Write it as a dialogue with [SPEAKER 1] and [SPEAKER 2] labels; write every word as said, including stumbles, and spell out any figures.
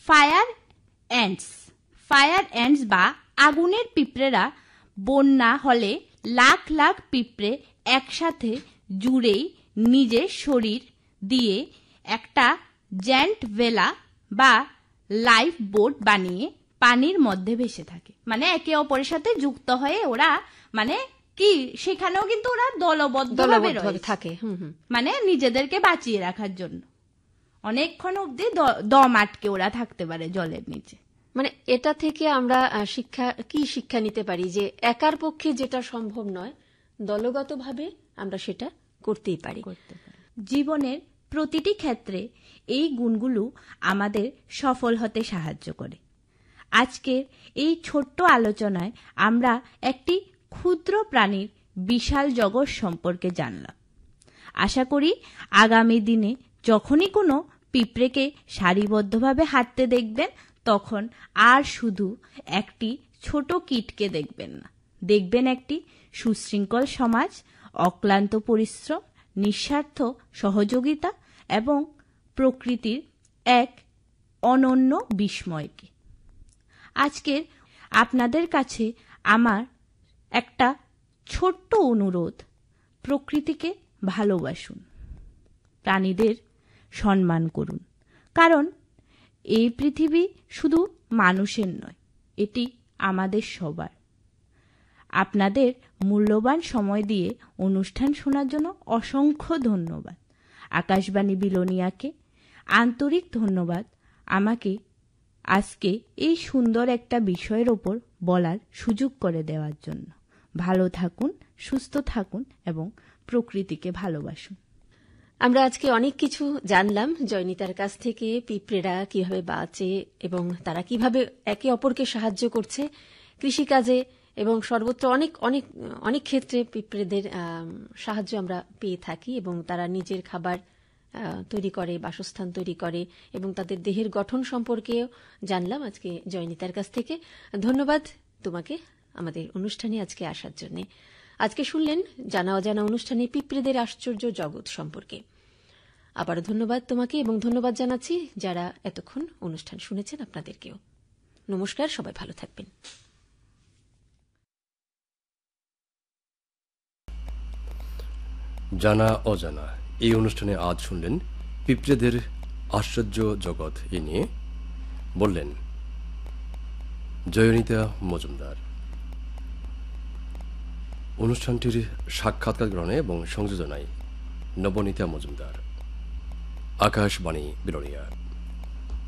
[SPEAKER 1] Fire ants. Fire ants বা আগুনের পিঁপড়েরা বন্যা হলে লাখ লাখ পিঁপড়ে একসাথে জুড়েই নিজের শরীর দিয়ে একটা জ্যান্ট ভেলা বা লাইফ বোট বানিয়ে পানির মধ্যে ভেসে থাকে। মানে একে অপরের সাথে যুক্ত হয়ে ওরা মানে কি সেখানেও কিন্তু ওরা দলবদ্ধভাবে থাকে, মানে নিজেদেরকে বাঁচিয়ে রাখার জন্য অনেকক্ষণ অব্দি দম আটকে ওরা থাকতে পারে জলের নিচে।
[SPEAKER 2] মানে এটা থেকে আমরা শিক্ষা কি শিক্ষা নিতে পারি যে একার পক্ষে যেটা সম্ভব নয় দলগতভাবে আমরা সেটা করতেই পারি।
[SPEAKER 1] জীবনের প্রতিটি ক্ষেত্রে এই গুণগুলো আমাদের সফল হতে সাহায্য করে। আজকের এই ছোট্ট আলোচনায় আমরা একটি ক্ষুদ্র প্রাণীর বিশাল জগৎ সম্পর্কে জানলাম। আশা করি আগামী দিনে যখনই কোনো পিঁপড়েকে সারিবদ্ধভাবে হাঁটতে দেখবেন তখন আর শুধু একটি ছোট কীটকে দেখবেন না, দেখবেন একটি সুশৃঙ্খল সমাজ, অক্লান্ত পরিশ্রম, নিঃস্বার্থ সহযোগিতা এবং প্রকৃতির এক অনন্য বিস্ময়কে। আজকের আপনাদের কাছে আমার একটা ছোট্ট অনুরোধ, প্রকৃতিকে ভালোবাসুন, প্রাণীদের সম্মান করুন, কারণ এই পৃথিবী শুধু মানুষের নয়, এটি আমাদের সবার। আপনাদের মূল্যবান সময় দিয়ে অনুষ্ঠান শোনার জন্য অসংখ্য ধন্যবাদ। আকাশবাণী বিলোনিয়াকে আন্তরিক ধন্যবাদ আমাকে আজকে এই সুন্দর একটা বিষয়ের ওপর বলার সুযোগ করে দেওয়ার জন্য। ভালো থাকুন, সুস্থ থাকুন এবং প্রকৃতিকে ভালোবাসুন।
[SPEAKER 2] আমরা আজকে অনেক কিছু জানলাম জয়নিতার কাছ থেকে, পিঁপড়েরা কিভাবে বাঁচে এবং তারা কিভাবে একে অপরকে সাহায্য করছে কৃষিকাজে এবং সর্বত্র অনেক অনেক অনেক ক্ষেত্রে পিঁপড়েদের সাহায্য আমরা পেয়ে থাকি এবং তারা নিজের খাবার তৈরি করে, বাসস্থান তৈরি করে এবং তাদের দেহের গঠন সম্পর্কেও জানলাম আজকে জয়নিতার কাছ থেকে। ধন্যবাদ তোমাকে আমাদের অনুষ্ঠানে আজকে আসার জন্য। আজকে শুনলেন জানা অজানা অনুষ্ঠানে পিঁপড়েদের আশ্চর্য জগৎ সম্পর্কে। আবারও ধন্যবাদ তোমাকে এবং ধন্যবাদ জানাচ্ছি যারা এতক্ষণ অনুষ্ঠান শুনেছেন আপনাদেরকেও। নমস্কার, সবাই ভালো থাকবেন।
[SPEAKER 3] জানা অজানা এই অনুষ্ঠানে আজ শুনলেন পিঁপড়েদের আশ্চর্য জগৎ এ নিয়ে বললেন জয়নিতা মজুমদার। অনুষ্ঠানটির সাক্ষাৎকার গ্রহণে এবং সংযোজনায় নবনীতা মজুমদার। আকাশবাণী বিলোনিয়া।